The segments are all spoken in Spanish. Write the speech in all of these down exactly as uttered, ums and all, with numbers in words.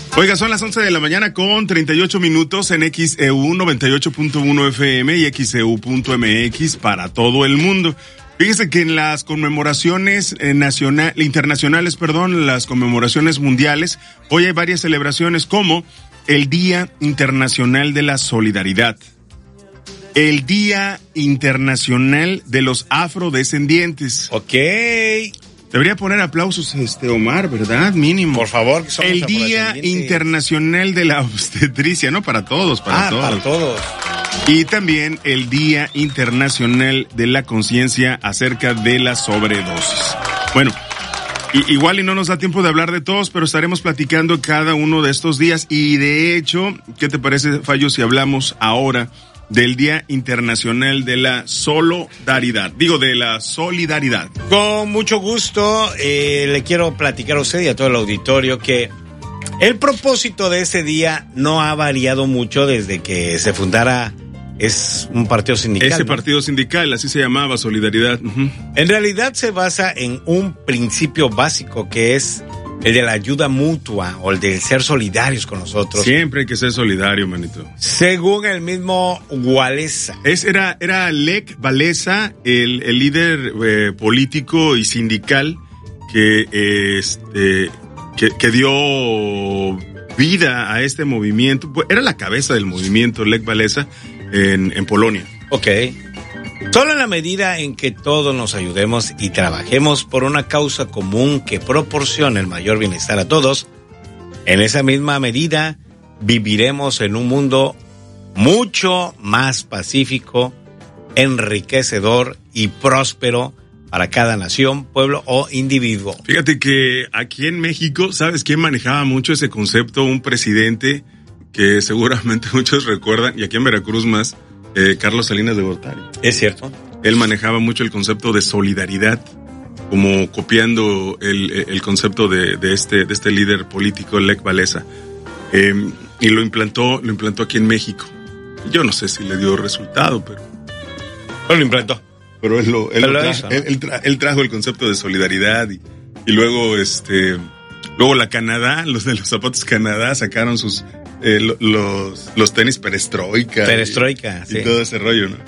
Oiga, son las once de la mañana con treinta y ocho minutos en X E U noventa y ocho punto uno F M y X E U punto M X para todo el mundo. Fíjese que en las conmemoraciones eh, nacional, internacionales, perdón, las conmemoraciones mundiales, hoy hay varias celebraciones como el Día Internacional de la Solidaridad, el Día Internacional de los Afrodescendientes. Ok. Debería poner aplausos, este Omar, ¿verdad? Mínimo. Por favor, que somos el Día Internacional de la Obstetricia, ¿no? Para todos, para ah, todos. para todos. Y también el Día Internacional de la Conciencia acerca de la sobredosis. Bueno, y, igual y no nos da tiempo de hablar de todos, pero estaremos platicando cada uno de estos días. Y de hecho, ¿qué te parece, Fallo, si hablamos ahora del Día Internacional de la Solidaridad? Digo, de la solidaridad. Con mucho gusto, eh, le quiero platicar a usted y a todo el auditorio que el propósito de ese día no ha variado mucho desde que se fundara. Es un partido sindical. Ese ¿no? partido sindical, así se llamaba, Solidaridad. Uh-huh. En realidad se basa en un principio básico que es el de la ayuda mutua o el de ser solidarios con nosotros. Siempre hay que ser solidario, manito. Según el mismo Wałęsa. Es, era, era Lech Wałęsa, el, el líder eh, político y sindical que, eh, este, que, que dio vida a este movimiento. Era la cabeza del movimiento, Lech Wałęsa, en, en Polonia. Ok. Solo en la medida en que todos nos ayudemos y trabajemos por una causa común que proporcione el mayor bienestar a todos, en esa misma medida viviremos en un mundo mucho más pacífico, enriquecedor y próspero para cada nación, pueblo o individuo. Fíjate que aquí en México, ¿sabes quién manejaba mucho ese concepto? Un presidente que seguramente muchos recuerdan, y aquí en Veracruz más, Eh, Carlos Salinas de Gortari. Es cierto. Él manejaba mucho el concepto de solidaridad, como copiando el, el concepto de, de este de este líder político, Lech Wałęsa, eh, y lo implantó lo implantó aquí en México. Yo no sé si le dio resultado, pero Pero lo implantó. Pero él lo, él, Pero lo lo tra- hizo, ¿no? él, él, tra- él trajo el concepto de solidaridad y, y luego este luego la Canadá, los de los zapatos Canadá sacaron sus Eh, lo, los, los tenis perestroika. Perestroika, y, sí. y todo ese rollo, ¿no?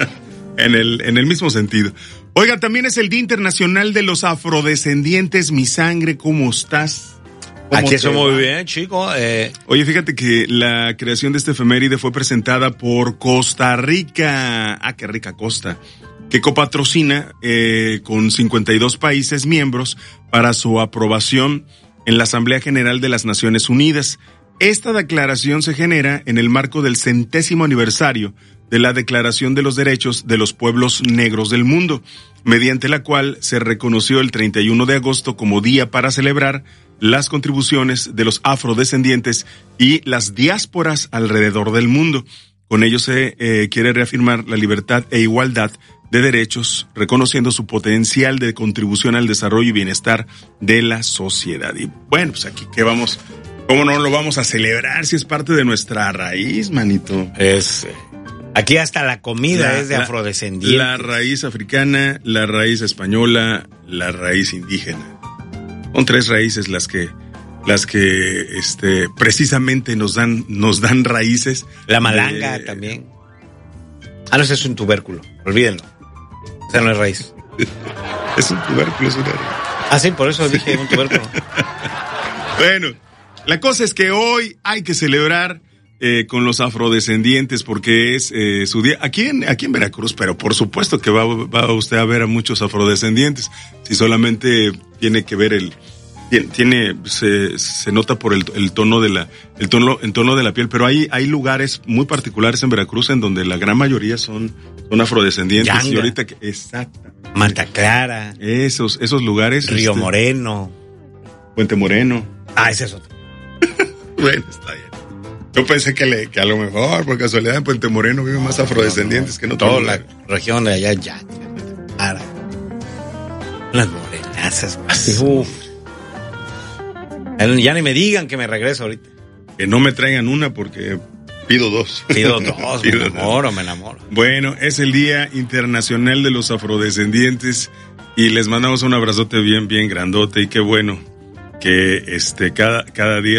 en el, en el mismo sentido. Oiga, también es el Día Internacional de los Afrodescendientes. Mi sangre, ¿cómo estás? ¿Cómo Aquí te eso va? muy bien, chico. Eh, Oye, fíjate que la creación de este efeméride fue presentada por Costa Rica. Ah, qué rica costa. Que copatrocina eh, con cincuenta y dos países miembros para su aprobación en la Asamblea General de las Naciones Unidas. Esta declaración se genera en el marco del centésimo aniversario de la Declaración de los Derechos de los Pueblos Negros del Mundo, mediante la cual se reconoció el treinta y uno de agosto como día para celebrar las contribuciones de los afrodescendientes y las diásporas alrededor del mundo. Con ello se eh, quiere reafirmar la libertad e igualdad de derechos, reconociendo su potencial de contribución al desarrollo y bienestar de la sociedad. Y bueno, pues aquí que vamos... ¿Cómo no lo vamos a celebrar si es parte de nuestra raíz, manito? es Aquí hasta la comida La, es de la, afrodescendientes. La raíz africana, la raíz española, la raíz indígena. Son tres raíces las que, las que, este, precisamente nos dan, nos dan raíces. La malanga de... también. Ah, no, ese es un tubérculo. Olvídenlo. O sea, no es raíz. Es un tubérculo, es una raíz. Ah, sí, por eso dije un tubérculo. Bueno, la cosa es que hoy hay que celebrar eh, con los afrodescendientes porque es eh, su día aquí en aquí en Veracruz, pero por supuesto que va, va usted a ver a muchos afrodescendientes. Si solamente tiene que ver el tiene, tiene se, se nota por el, el tono de la el tono el tono de la piel, pero hay hay lugares muy particulares en Veracruz en donde la gran mayoría son son afrodescendientes. Yanga. Y ahorita que exactamente Manta Clara, esos esos lugares, Río este, Moreno. Puente Moreno. Ah, ese es otro. Bueno, está bien. Yo pensé que, le, que a lo mejor, por casualidad, en Puente Moreno viven más afrodescendientes no, no, no. que en otro Toda lugar. la región de allá, ya. Para. Las morenazas. Uf. Ya ni me digan que me regreso ahorita. Que no me traigan una porque pido dos. Pido dos, pido me enamoro, dos. me enamoro. Bueno, es el Día Internacional de los Afrodescendientes y les mandamos un abrazote bien, bien grandote y qué bueno que este cada, cada día